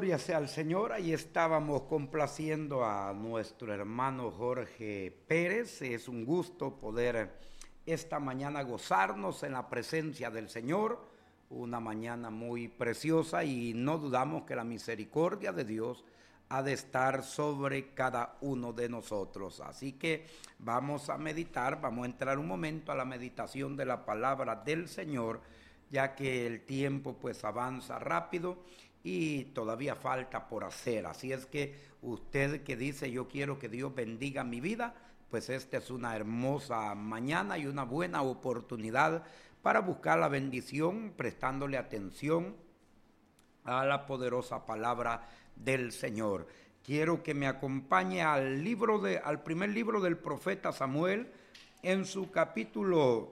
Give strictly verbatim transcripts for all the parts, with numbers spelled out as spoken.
Gloria sea al Señor. Ahí estábamos complaciendo a nuestro hermano Jorge Pérez. Es un gusto poder esta mañana gozarnos en la presencia del Señor. Una mañana muy preciosa y no dudamos que la misericordia de Dios ha de estar sobre cada uno de nosotros. Así que vamos a meditar, vamos a entrar un momento a la meditación de la palabra del Señor, ya que el tiempo pues avanza rápido y todavía falta por hacer. Así es que usted que dice yo quiero que Dios bendiga mi vida, pues esta es una hermosa mañana y una buena oportunidad para buscar la bendición, prestándole atención a la poderosa palabra del Señor. Quiero que me acompañe al libro de, al primer libro del profeta Samuel, en su capítulo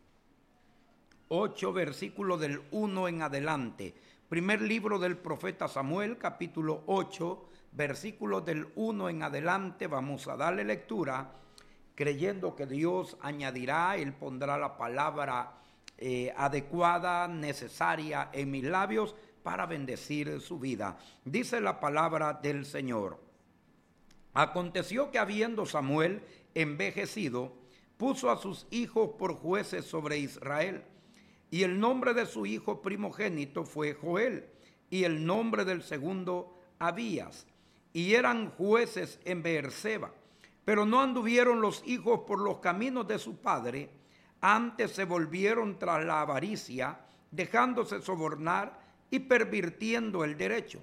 ocho, versículo del uno en adelante. Primer libro del profeta Samuel, capítulo ocho, versículo del uno en adelante. Vamos a darle lectura, creyendo que Dios añadirá, Él pondrá la palabra eh, adecuada, necesaria en mis labios para bendecir su vida. Dice la palabra del Señor: aconteció que habiendo Samuel envejecido, puso a sus hijos por jueces sobre Israel. Y el nombre de su hijo primogénito fue Joel, y el nombre del segundo Abías. Y eran jueces en Beerseba. Pero no anduvieron los hijos por los caminos de su padre, antes se volvieron tras la avaricia, dejándose sobornar y pervirtiendo el derecho.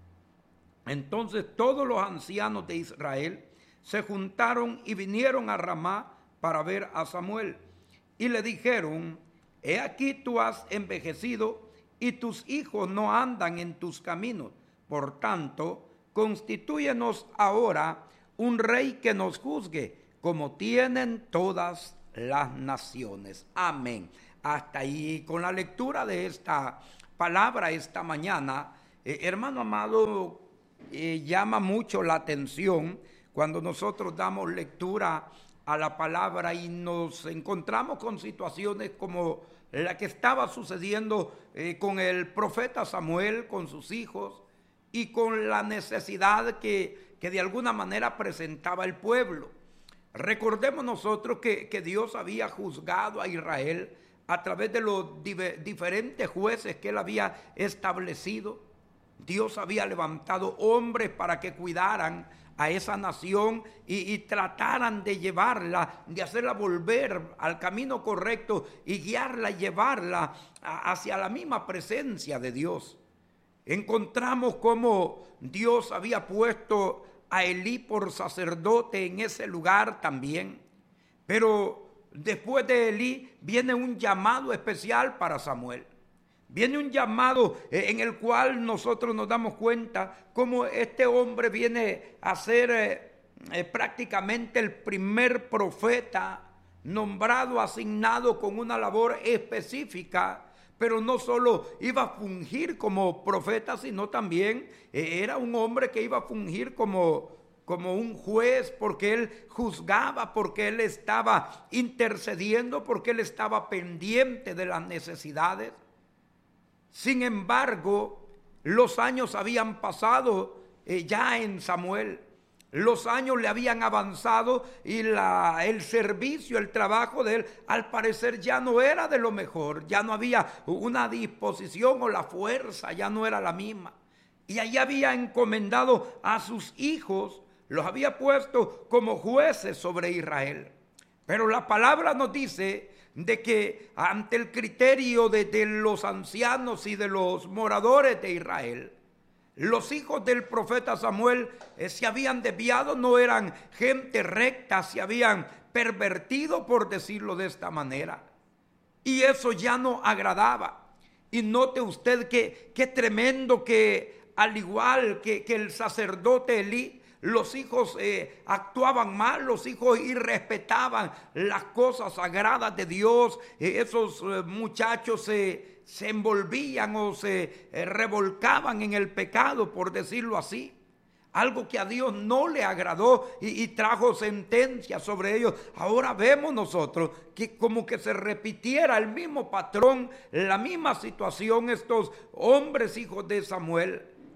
Entonces todos los ancianos de Israel se juntaron y vinieron a Ramá para ver a Samuel. Y le dijeron: he aquí tú has envejecido y tus hijos no andan en tus caminos. Por tanto, constitúyenos ahora un rey que nos juzgue, como tienen todas las naciones. Amén. Hasta ahí con la lectura de esta palabra esta mañana. Eh, hermano amado, eh, llama mucho la atención cuando nosotros damos lectura a la palabra y nos encontramos con situaciones como la que estaba sucediendo eh, con el profeta Samuel, con sus hijos y con la necesidad que, que de alguna manera presentaba el pueblo. Recordemos nosotros que, que Dios había juzgado a Israel a través de los diferentes jueces que él había establecido. Dios había levantado hombres para que cuidaran a esa nación y, y trataran de llevarla, de hacerla volver al camino correcto y guiarla, llevarla a, hacia la misma presencia de Dios. Encontramos cómo Dios había puesto a Elí por sacerdote en ese lugar también, pero después de Elí viene un llamado especial para Samuel. Viene un llamado en el cual nosotros nos damos cuenta cómo este hombre viene a ser eh, eh, prácticamente el primer profeta nombrado, asignado con una labor específica, pero no solo iba a fungir como profeta, sino también eh, era un hombre que iba a fungir como, como un juez, porque él juzgaba, porque él estaba intercediendo, porque él estaba pendiente de las necesidades. Sin embargo, los años habían pasado eh, ya en Samuel. Los años le habían avanzado y la, el servicio, el trabajo de él, al parecer ya no era de lo mejor. Ya no había una disposición o la fuerza, ya no era la misma. Y allí había encomendado a sus hijos, los había puesto como jueces sobre Israel. Pero la palabra nos dice de que ante el criterio de, de los ancianos y de los moradores de Israel, los hijos del profeta Samuel eh, se habían desviado, no eran gente recta, se habían pervertido, por decirlo de esta manera. Y eso ya no agradaba. Y note usted que, que tremendo que al igual que, que el sacerdote Elí, los hijos eh, actuaban mal, los hijos irrespetaban las cosas sagradas de Dios. Eh, esos eh, muchachos se, se envolvían o se eh, revolcaban en el pecado, por decirlo así. Algo que a Dios no le agradó y, y trajo sentencia sobre ellos. Ahora vemos nosotros que como que se repitiera el mismo patrón, la misma situación, estos hombres hijos de Samuel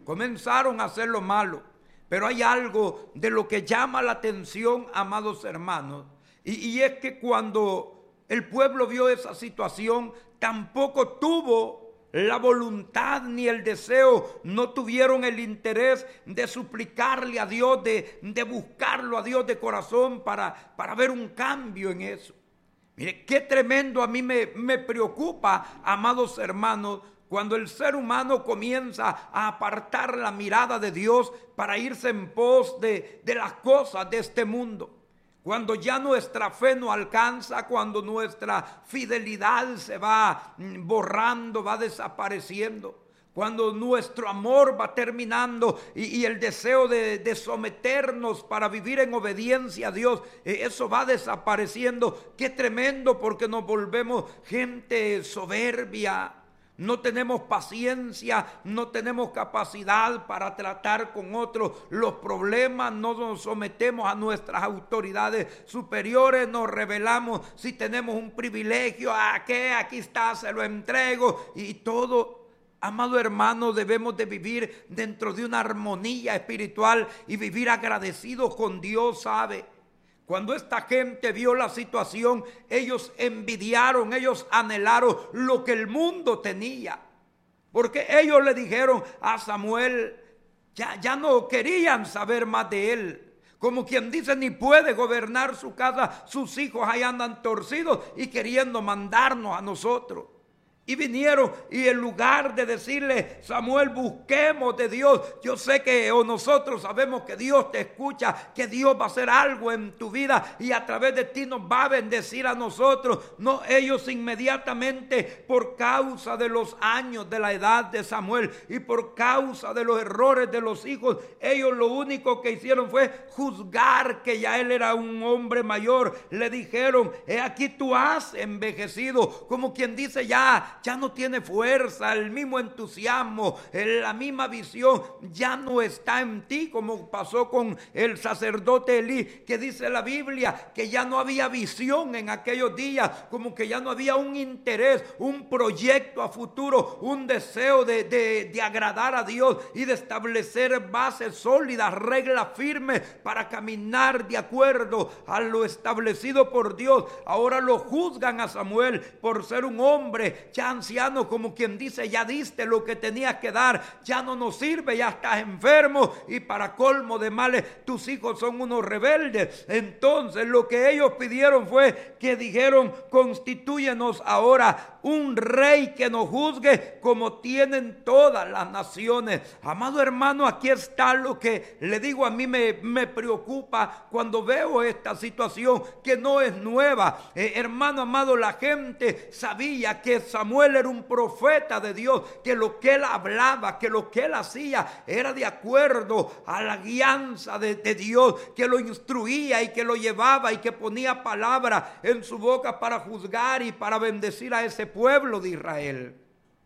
comenzaron a hacer lo malo. Pero hay algo de lo que llama la atención, amados hermanos, y, y es que cuando el pueblo vio esa situación, tampoco tuvo la voluntad ni el deseo, no tuvieron el interés de suplicarle a Dios, de, de buscarlo a Dios de corazón para, para ver un cambio en eso. Mire, qué tremendo a mí me, me preocupa, amados hermanos, cuando el ser humano comienza a apartar la mirada de Dios para irse en pos de, de las cosas de este mundo. Cuando ya nuestra fe no alcanza, cuando nuestra fidelidad se va borrando, va desapareciendo, cuando nuestro amor va terminando y, y el deseo de, de someternos para vivir en obediencia a Dios, eh, eso va desapareciendo. Qué tremendo, porque nos volvemos gente soberbia. No tenemos paciencia, no tenemos capacidad para tratar con otros los problemas, no nos sometemos a nuestras autoridades superiores, nos rebelamos si tenemos un privilegio, ¿a qué? Aquí está, se lo entrego y todo. Amado hermano, debemos de vivir dentro de una armonía espiritual y vivir agradecidos con Dios, ¿sabe? Cuando esta gente vio la situación, ellos envidiaron, ellos anhelaron lo que el mundo tenía. Porque ellos le dijeron a Samuel, ya, ya no querían saber más de él. Como quien dice, ni puede gobernar su casa, sus hijos ahí andan torcidos y queriendo mandarnos a nosotros. Y vinieron y en lugar de decirle, Samuel, busquemos de Dios. Yo sé que o nosotros sabemos que Dios te escucha, que Dios va a hacer algo en tu vida y a través de ti nos va a bendecir a nosotros. No, ellos inmediatamente, por causa de los años de la edad de Samuel y por causa de los errores de los hijos, ellos lo único que hicieron fue juzgar que ya él era un hombre mayor. Le dijeron, he aquí tú has envejecido, como quien dice, ya Ya no tiene fuerza, el mismo entusiasmo, la misma visión ya no está en ti, como pasó con el sacerdote Elí, que dice la Biblia que ya no había visión en aquellos días, como que ya no había un interés, un proyecto a futuro, un deseo de, de, de agradar a Dios y de establecer bases sólidas, reglas firmes para caminar de acuerdo a lo establecido por Dios. Ahora lo juzgan a Samuel por ser un hombre ya anciano, como quien dice, ya diste lo que tenías que dar, ya no nos sirve, ya estás enfermo y para colmo de males tus hijos son unos rebeldes. Entonces lo que ellos pidieron fue que dijeron, constitúyenos ahora un rey que nos juzgue como tienen todas las naciones. Amado hermano, aquí está lo que le digo, a mí me, me preocupa cuando veo esta situación que no es nueva. Eh, hermano amado, la gente sabía que Samuel era un profeta de Dios, que lo que él hablaba, que lo que él hacía era de acuerdo a la guianza de, de Dios, que lo instruía y que lo llevaba y que ponía palabra en su boca para juzgar y para bendecir a ese pueblo de Israel.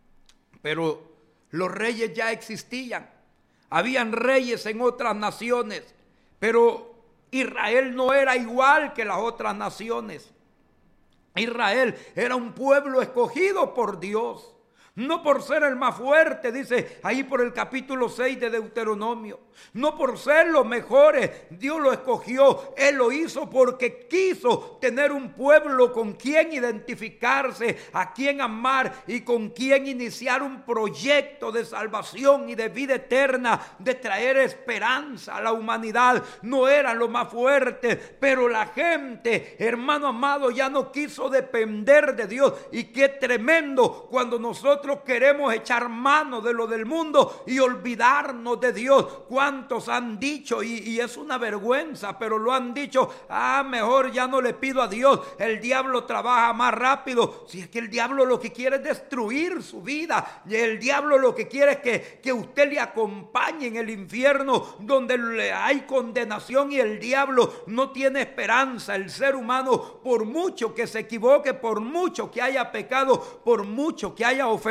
Pero los reyes ya existían, habían reyes en otras naciones, pero Israel no era igual que las otras naciones. Israel era un pueblo escogido por Dios, no por ser el más fuerte, dice ahí por el capítulo seis de Deuteronomio, no por ser los mejores. Dios lo escogió, Él lo hizo porque quiso tener un pueblo con quien identificarse, a quien amar y con quien iniciar un proyecto de salvación y de vida eterna, de traer esperanza a la humanidad. No eran los más fuertes, pero la gente, hermano amado, ya no quiso depender de Dios. Y qué tremendo cuando nosotros queremos echar mano de lo del mundo y olvidarnos de Dios. Cuántos han dicho, y, y es una vergüenza, pero lo han dicho, ah, mejor ya no le pido a Dios, el diablo trabaja más rápido. Si es que el diablo lo que quiere es destruir su vida, y el diablo lo que quiere es que, que usted le acompañe en el infierno donde hay condenación y el diablo no tiene esperanza. El ser humano, por mucho que se equivoque, por mucho que haya pecado, por mucho que haya ofendido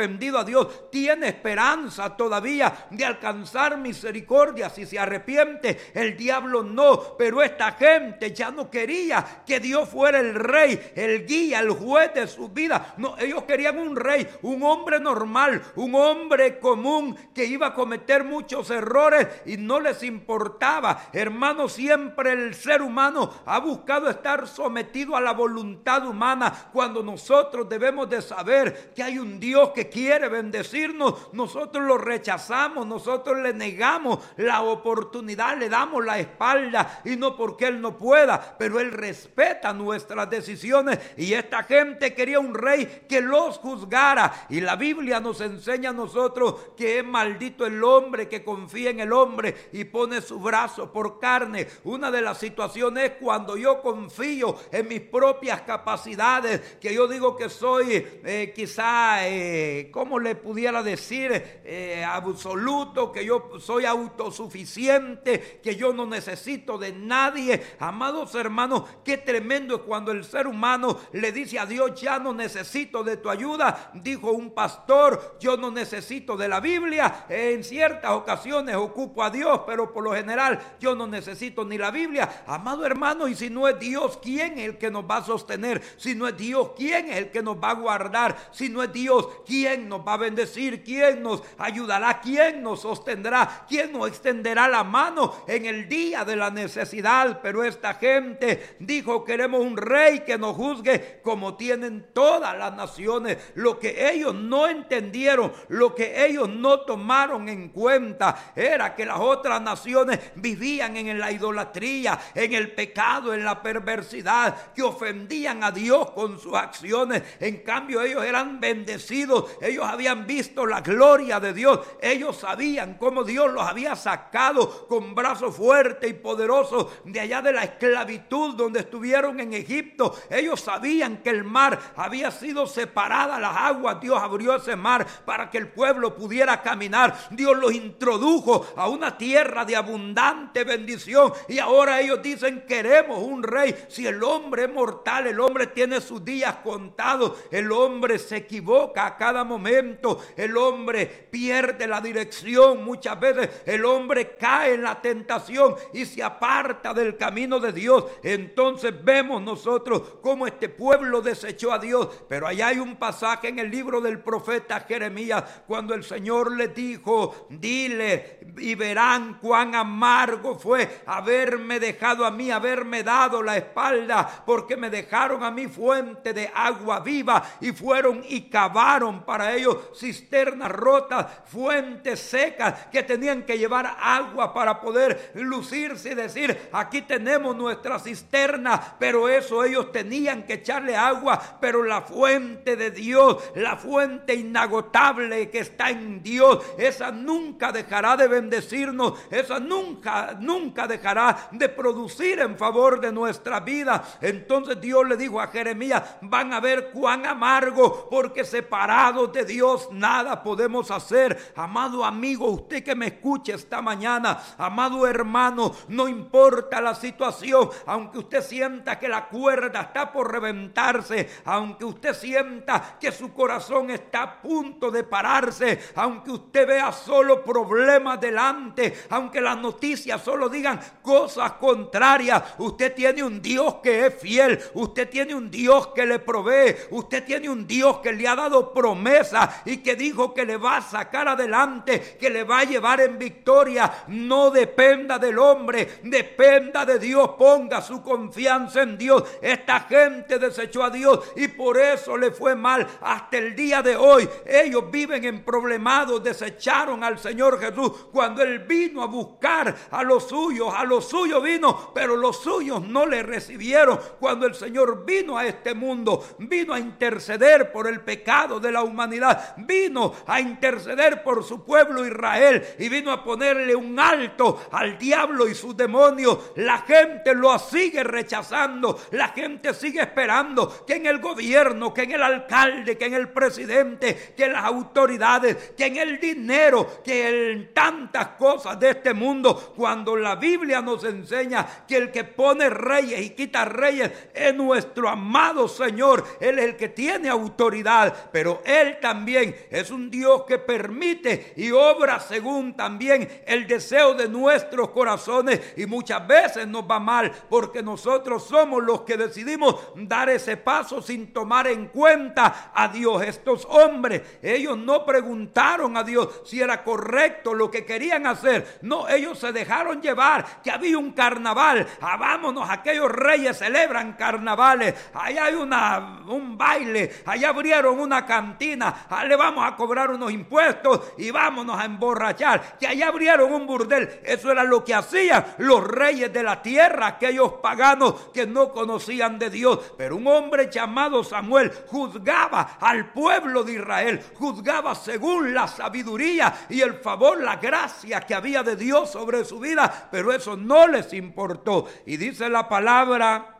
ofendido a Dios tiene esperanza todavía de alcanzar misericordia si se arrepiente. El diablo no, pero esta gente ya no quería que Dios fuera el rey, el guía, el juez de su vida. No, ellos querían un rey, un hombre normal, un hombre común que iba a cometer muchos errores y no les importaba. Hermano, siempre el ser humano ha buscado estar sometido a la voluntad humana, cuando nosotros debemos de saber que hay un Dios que quiere bendecirnos. Nosotros lo rechazamos, nosotros le negamos la oportunidad, le damos la espalda, y no porque Él no pueda, pero Él respeta nuestras decisiones. Y esta gente quería un rey que los juzgara, y la Biblia nos enseña a nosotros que es maldito el hombre que confía en el hombre y pone su brazo por carne. Una de las situaciones es cuando yo confío en mis propias capacidades, que yo digo que soy eh, quizá, eh, ¿cómo le pudiera decir? Eh, absoluto, que yo soy autosuficiente, que yo no necesito de nadie. Amados hermanos, qué tremendo es cuando el ser humano le dice a Dios: ya no necesito de tu ayuda. Dijo un pastor: yo no necesito de la Biblia. En ciertas ocasiones ocupo a Dios, pero por lo general yo no necesito ni la Biblia. Amado hermano, y si no es Dios, ¿quién es el que nos va a sostener? Si no es Dios, ¿quién es el que nos va a guardar? Si no es Dios, ¿quién nos va a bendecir? ¿Quién nos ayudará? ¿Quién nos sostendrá? ¿Quién nos extenderá la mano en el día de la necesidad? Pero esta gente dijo: queremos un rey que nos juzgue como tienen todas las naciones. Lo que ellos no entendieron, lo que ellos no tomaron en cuenta, era que las otras naciones vivían en la idolatría, en el pecado, en la perversidad, que ofendían a Dios con sus acciones. En cambio, ellos eran bendecidos, ellos habían visto la gloria de Dios, ellos sabían cómo Dios los había sacado con brazo fuerte y poderoso de allá de la esclavitud donde estuvieron en Egipto. Ellos sabían que el mar había sido separada, las aguas, Dios abrió ese mar para que el pueblo pudiera caminar. Dios los introdujo a una tierra de abundante bendición, y ahora ellos dicen: queremos un rey. Si el hombre es mortal, el hombre tiene sus días contados, el hombre se equivoca a cada momento, el hombre pierde la dirección, muchas veces el hombre cae en la tentación y se aparta del camino de Dios. Entonces vemos nosotros cómo este pueblo desechó a Dios. Pero allá hay un pasaje en el libro del profeta Jeremías, cuando el Señor le dijo: dile y verán cuán amargo fue haberme dejado a mí, haberme dado la espalda, porque me dejaron a mí fuente de agua viva, y fueron y cavaron para ellos cisternas rotas, fuentes secas, que tenían que llevar agua para poder lucirse y decir: aquí tenemos nuestra cisterna. Pero eso, ellos tenían que echarle agua, pero la fuente de Dios, la fuente inagotable que está en Dios, esa nunca dejará de bendecirnos, esa nunca, nunca dejará de producir en favor de nuestra vida. Entonces Dios le dijo a Jeremías: van a ver cuán amargo, porque separados de Dios nada podemos hacer. Amado amigo, usted que me escuche esta mañana, amado hermano, no importa la situación, aunque usted sienta que la cuerda está por reventarse, aunque usted sienta que su corazón está a punto de pararse, aunque usted vea solo problemas delante, aunque las noticias solo digan cosas contrarias, usted tiene un Dios que es fiel, usted tiene un Dios que le provee, usted tiene un Dios que le ha dado promesa y que dijo que le va a sacar adelante, que le va a llevar en victoria. No dependa del hombre, dependa de Dios, ponga su confianza en Dios. Esta gente desechó a Dios y por eso le fue mal hasta el día de hoy. Ellos viven en problemados, desecharon al Señor Jesús cuando Él vino a buscar a los suyos, a los suyos vino, pero los suyos no le recibieron. Cuando el Señor vino a este mundo, vino a interceder por el pecado de la humanidad, vino a interceder por su pueblo Israel y vino a ponerle un alto al diablo y sus demonios. La gente lo sigue rechazando, la gente sigue esperando que en el gobierno, que en el alcalde, que en el presidente, que en las autoridades, que en el dinero, que en tantas tantas cosas de este mundo, cuando la Biblia nos enseña que el que pone reyes y quita reyes es nuestro amado Señor. Él es el que tiene autoridad, pero Él también es un Dios que permite y obra según también el deseo de nuestros corazones, y muchas veces nos va mal porque nosotros somos los que decidimos dar ese paso sin tomar en cuenta a Dios. Estos hombres, ellos no preguntaron a Dios si era correcto lo que querían hacer. No, ellos se dejaron llevar, que había un carnaval. Ah, vámonos, aquellos reyes celebran carnavales. Allá hay una, un baile, allá abrieron una cantina, ah, le vamos a cobrar unos impuestos y vámonos a emborrachar. Que allá abrieron un burdel. Eso era lo que hacían los reyes de la tierra, aquellos paganos que no conocían de Dios. Pero un hombre llamado Samuel juzgaba al pueblo de Israel, juzgaba según la sabiduría y el favor, la gracia que había de Dios sobre su vida, pero eso no les importó. Y dice la palabra: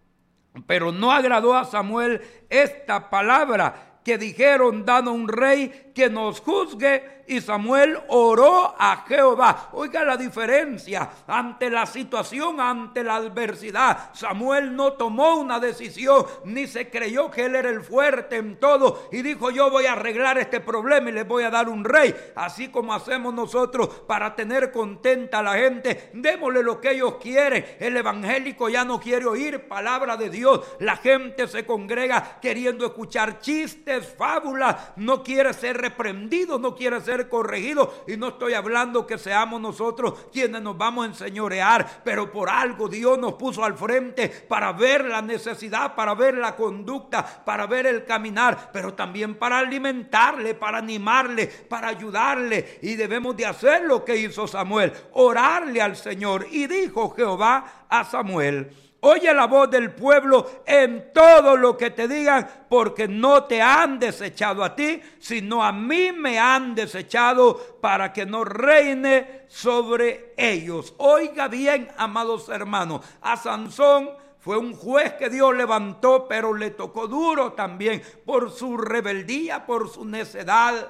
pero no agradó a Samuel esta palabra, que dijeron: danos un rey que nos juzgue. Y Samuel oró a Jehová. Oiga la diferencia. Ante la situación, ante la adversidad, Samuel no tomó una decisión, ni se creyó que él era el fuerte en todo y dijo: yo voy a arreglar este problema y les voy a dar un rey. Así como hacemos nosotros para tener contenta a la gente, démosle lo que ellos quieren. El evangélico ya no quiere oír palabra de Dios. La gente se congrega queriendo escuchar chistes, fábulas, no quiere ser reprendido, no quiere ser corregido. Y no estoy hablando que seamos nosotros quienes nos vamos a enseñorear, pero por algo Dios nos puso al frente para ver la necesidad, para ver la conducta, para ver el caminar, pero también para alimentarle, para animarle, para ayudarle. Y debemos de hacer lo que hizo Samuel, orarle al Señor. Y dijo Jehová a Samuel: oye la voz del pueblo en todo lo que te digan, porque no te han desechado a ti, sino a mí me han desechado para que no reine sobre ellos. Oiga bien, amados hermanos, a Sansón fue un juez que Dios levantó, pero le tocó duro también por su rebeldía, por su necedad.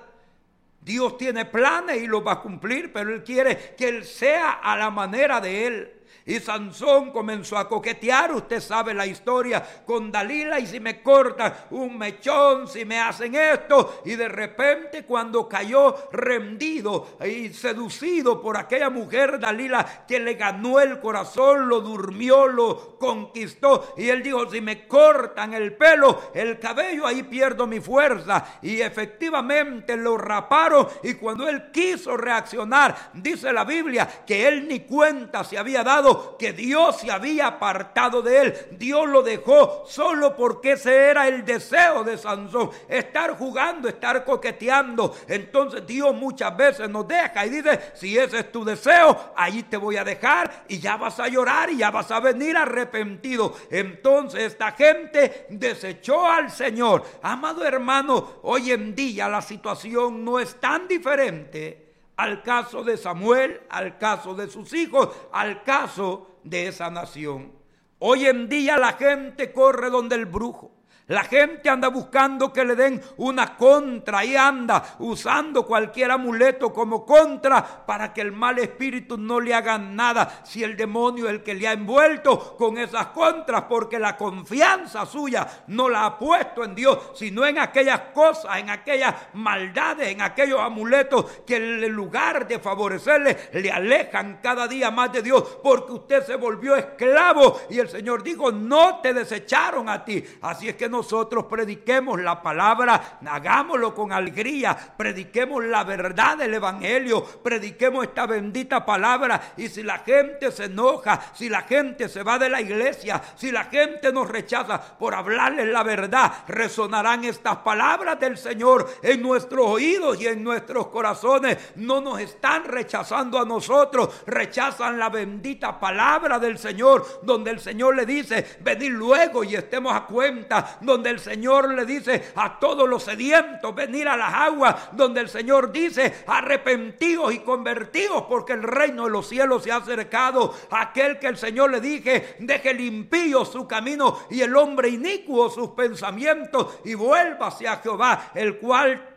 Dios tiene planes y los va a cumplir, pero Él quiere que Él sea a la manera de Él. Y Sansón comenzó a coquetear, usted sabe la historia, con Dalila, y si me cortan un mechón, si me hacen esto. Y de repente, cuando cayó rendido y seducido por aquella mujer Dalila, que le ganó el corazón, lo durmió, lo conquistó, y él dijo: si me cortan el pelo, el cabello, ahí pierdo mi fuerza. Y efectivamente lo raparon, y cuando él quiso reaccionar, dice la Biblia que él ni cuenta se había dado que Dios se había apartado de él. Dios lo dejó solo porque ese era el deseo de Sansón, estar jugando, estar coqueteando. Entonces Dios muchas veces nos deja y dice: si ese es tu deseo, ahí te voy a dejar, y ya vas a llorar y ya vas a venir arrepentido. Entonces esta gente desechó al Señor. Amado hermano, hoy en día la situación no es tan diferente al caso de Samuel, al caso de sus hijos, al caso de esa nación. Hoy en día la gente corre donde el brujo. La gente anda buscando que le den una contra y anda usando cualquier amuleto como contra para que el mal espíritu no le haga nada. Si el demonio es el que le ha envuelto con esas contras, porque la confianza suya no la ha puesto en Dios, sino en aquellas cosas, en aquellas maldades, en aquellos amuletos que en lugar de favorecerle, le alejan cada día más de Dios, porque usted se volvió esclavo. Y el Señor dijo: no te desecharon a ti. Así es que nosotros prediquemos la palabra, hagámoslo con alegría, prediquemos la verdad del evangelio, prediquemos esta bendita palabra. Y si la gente se enoja, si la gente se va de la iglesia, si la gente nos rechaza por hablarles la verdad, resonarán estas palabras del Señor en nuestros oídos y en nuestros corazones. No nos están rechazando a nosotros, rechazan la bendita palabra del Señor, donde el Señor le dice: venid luego y estemos a cuenta. Donde el Señor le dice a todos los sedientos: venir a las aguas. Donde el Señor dice: arrepentidos y convertidos, porque el reino de los cielos se ha acercado. Aquel que el Señor le dije: deje el impío su camino y el hombre inicuo sus pensamientos, y vuélvase a Jehová, el cual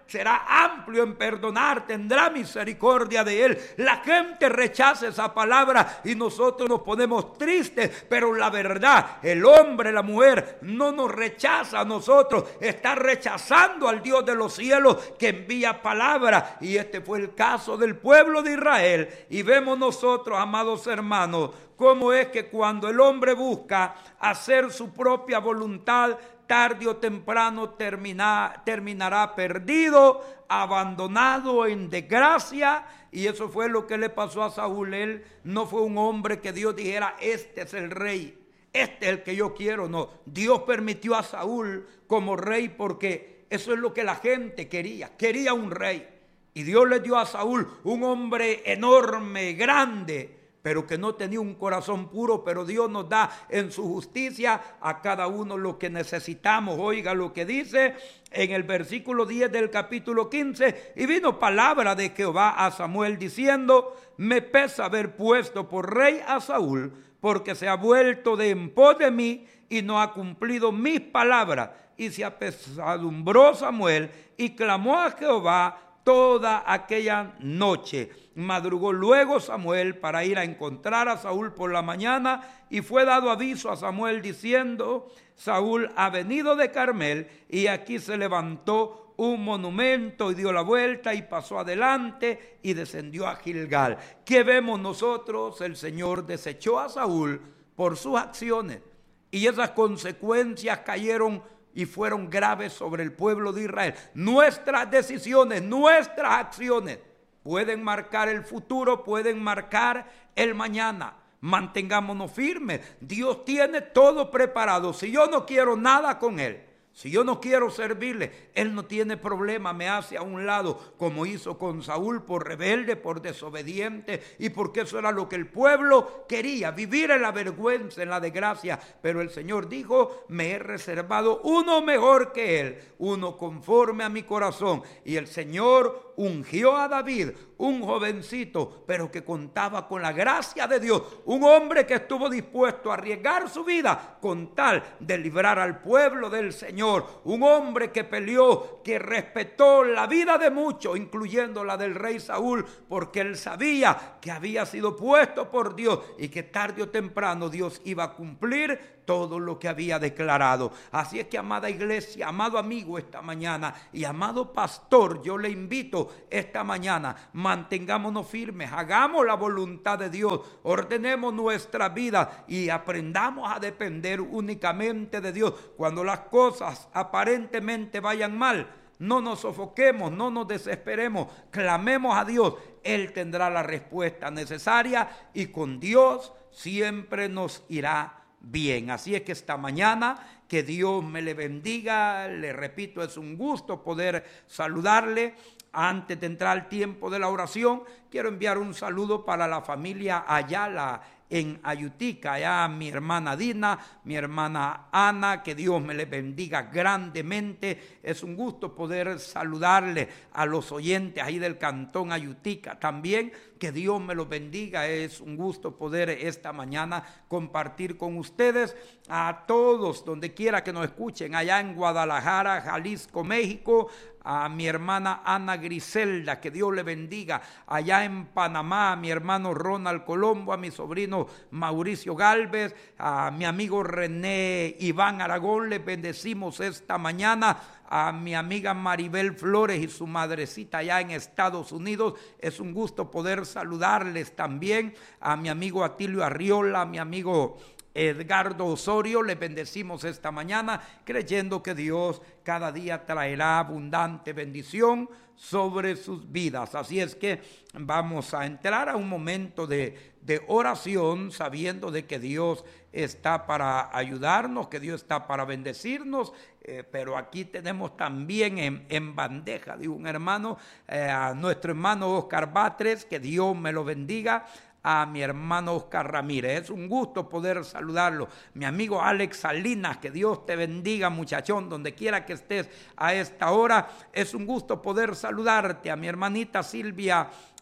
será amplio en perdonar, tendrá misericordia de él. La gente rechaza esa palabra y nosotros nos ponemos tristes, pero la verdad, el hombre, la mujer no nos rechaza a nosotros, está rechazando al Dios de los cielos que envía palabra. Y este fue el caso del pueblo de Israel. Y vemos nosotros, amados hermanos, cómo es que cuando el hombre busca hacer su propia voluntad, tarde o temprano termina, terminará perdido, abandonado en desgracia. Y eso fue lo que le pasó a Saúl. Él no fue un hombre que Dios dijera, este es el rey, este es el que yo quiero. No, Dios permitió a Saúl como rey porque eso es lo que la gente quería, quería un rey. Y Dios le dio a Saúl un hombre enorme, grande, pero que no tenía un corazón puro. Pero Dios nos da en su justicia a cada uno lo que necesitamos. Oiga lo que dice en el versículo diez del capítulo quince. Y vino palabra de Jehová a Samuel diciendo, me pesa haber puesto por rey a Saúl, porque se ha vuelto de en pos de mí y no ha cumplido mis palabras. Y se apesadumbró Samuel y clamó a Jehová toda aquella noche. Madrugó luego Samuel para ir a encontrar a Saúl por la mañana, y fue dado aviso a Samuel diciendo, Saúl ha venido de Carmel, y aquí se levantó un monumento y dio la vuelta y pasó adelante y descendió a Gilgal. ¿Qué vemos nosotros? El Señor desechó a Saúl por sus acciones, y esas consecuencias cayeron y fueron graves sobre el pueblo de Israel. Nuestras decisiones, nuestras acciones pueden marcar el futuro, pueden marcar el mañana. Mantengámonos firmes. Dios tiene todo preparado. Si yo no quiero nada con Él, si yo no quiero servirle, Él no tiene problema, me hace a un lado, como hizo con Saúl, por rebelde, por desobediente, y porque eso era lo que el pueblo quería, vivir en la vergüenza, en la desgracia. Pero el Señor dijo, me he reservado uno mejor que Él, uno conforme a mi corazón. Y el Señor ungió a David, un jovencito, pero que contaba con la gracia de Dios, un hombre que estuvo dispuesto a arriesgar su vida con tal de librar al pueblo del Señor. Un hombre que peleó, que respetó la vida de muchos, incluyendo la del rey Saúl, porque él sabía que había sido puesto por Dios y que tarde o temprano Dios iba a cumplir todo lo que había declarado. Así es que, amada iglesia, amado amigo esta mañana y amado pastor, yo le invito esta mañana, mantengámonos firmes, hagamos la voluntad de Dios, ordenemos nuestra vida y aprendamos a depender únicamente de Dios. Cuando las cosas aparentemente vayan mal, no nos sofoquemos, no nos desesperemos, clamemos a Dios. Él tendrá la respuesta necesaria y con Dios siempre nos irá bien. Así es que esta mañana, que Dios me le bendiga. Le repito, es un gusto poder saludarle. Antes de entrar al tiempo de la oración, quiero enviar un saludo para la familia Ayala en Ayutica, allá mi hermana Dina, mi hermana Ana, que Dios me les bendiga grandemente. Es un gusto poder saludarle a los oyentes ahí del cantón Ayutica también, que Dios me los bendiga. Es un gusto poder esta mañana compartir con ustedes, a todos donde quiera que nos escuchen, allá en Guadalajara, Jalisco, México, a mi hermana Ana Griselda, que Dios le bendiga, allá en Panamá, a mi hermano Ronald Colombo, a mi sobrino Mauricio Galvez, a mi amigo René Iván Aragón, les bendecimos esta mañana, a mi amiga Maribel Flores y su madrecita allá en Estados Unidos. Es un gusto poder saludarles también, a mi amigo Atilio Arriola, a mi amigo Edgardo Osorio, le bendecimos esta mañana, creyendo que Dios cada día traerá abundante bendición sobre sus vidas. Así es que vamos a entrar a un momento de, de oración, sabiendo de que Dios está para ayudarnos, que Dios está para bendecirnos, eh, pero aquí tenemos también en, en bandeja de un hermano, eh, a nuestro hermano Oscar Batres, que Dios me lo bendiga, a mi hermano Oscar Ramírez. Es un gusto poder saludarlo. Mi amigo Alex Salinas, que Dios te bendiga, muchachón, donde quiera que estés a esta hora. Es un gusto poder saludarte. A mi hermanita Silvia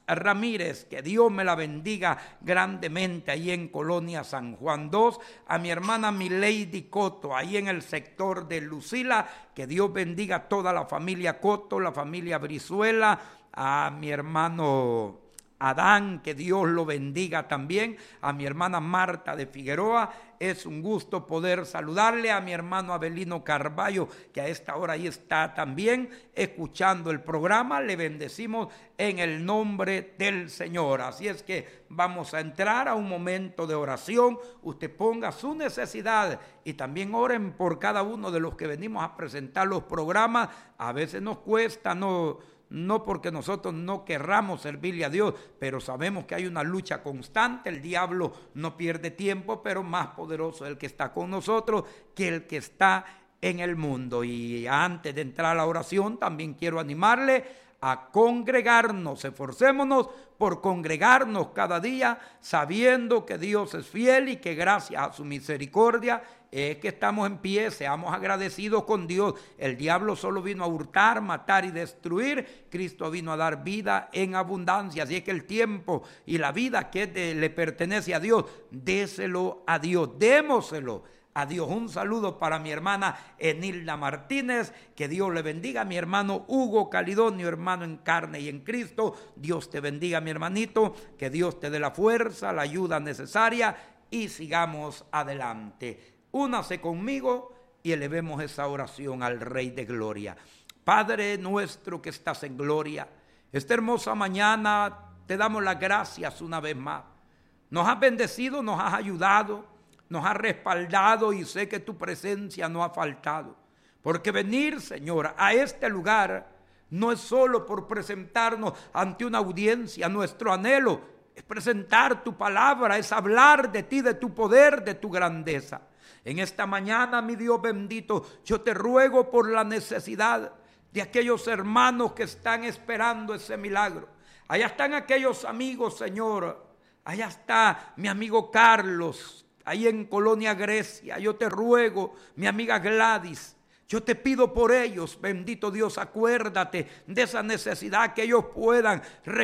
Ramírez, que Dios me la bendiga grandemente ahí en Colonia San Juan dos, a mi hermana Milady Coto, ahí en el sector de Lucila, que Dios bendiga a toda la familia Coto, la familia Brizuela, a mi hermano Adán, que Dios lo bendiga también, a mi hermana Marta de Figueroa. Es un gusto poder saludarle, a mi hermano Abelino Carballo, que a esta hora ahí está también escuchando el programa. Le bendecimos en el nombre del Señor. Así es que vamos a entrar a un momento de oración. Usted ponga su necesidad y también oren por cada uno de los que venimos a presentar los programas. A veces nos cuesta, no... No porque nosotros no querramos servirle a Dios, pero sabemos que hay una lucha constante. El diablo no pierde tiempo, pero más poderoso es el que está con nosotros que el que está en el mundo. Y antes de entrar a la oración, también quiero animarle a congregarnos. Esforcémonos por congregarnos cada día, sabiendo que Dios es fiel y que gracias a su misericordia es que estamos en pie. Seamos agradecidos con Dios. El diablo solo vino a hurtar, matar y destruir. Cristo vino a dar vida en abundancia. Así es que el tiempo y la vida que de, le pertenece a Dios, déselo a Dios, démoselo a Dios. Un saludo para mi hermana Enilda Martínez, que Dios le bendiga. A mi hermano Hugo Calidonio, hermano en carne y en Cristo, Dios te bendiga, mi hermanito, que Dios te dé la fuerza, la ayuda necesaria y sigamos adelante. Únase conmigo y elevemos esa oración al Rey de Gloria. Padre nuestro que estás en gloria, esta hermosa mañana te damos las gracias una vez más. Nos has bendecido, nos has ayudado, nos has respaldado y sé que tu presencia no ha faltado. Porque venir, Señor, a este lugar no es solo por presentarnos ante una audiencia. Nuestro anhelo es presentar tu palabra, es hablar de ti, de tu poder, de tu grandeza. En esta mañana, mi Dios bendito, yo te ruego por la necesidad de aquellos hermanos que están esperando ese milagro. Allá están aquellos amigos, Señor. Allá está mi amigo Carlos, ahí en Colonia Grecia. Yo te ruego, mi amiga Gladys, yo te pido por ellos, bendito Dios, acuérdate de esa necesidad, que ellos puedan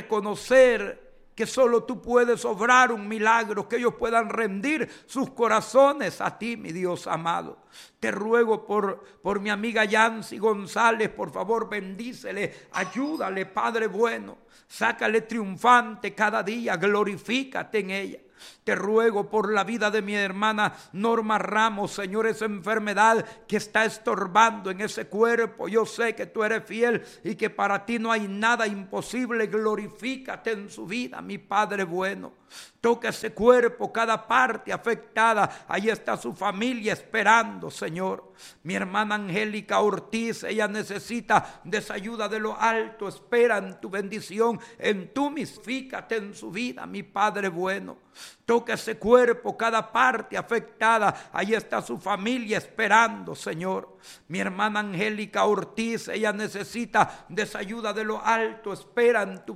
reconocer que solo tú puedes obrar un milagro, que ellos puedan rendir sus corazones a ti, mi Dios amado. Te ruego por, por mi amiga Yancy González, por favor bendícele, ayúdale, Padre bueno, sácale triunfante cada día, glorifícate en ella. Te ruego por la vida de mi hermana Norma Ramos, Señor, esa enfermedad que está estorbando en ese cuerpo. Yo sé que tú eres fiel y que para ti no hay nada imposible. Glorifícate en su vida, mi Padre bueno. Toca ese cuerpo, cada parte afectada. Ahí está su familia esperando, Señor. Mi hermana Angélica Ortiz, ella necesita de esa ayuda de lo alto. Espera en tu bendición, en tu misfícate en su vida, mi Padre bueno. Toca ese cuerpo, cada parte afectada. Ahí está su familia esperando, Señor. Mi hermana Angélica Ortiz, ella necesita de esa ayuda de lo alto. Espera en tu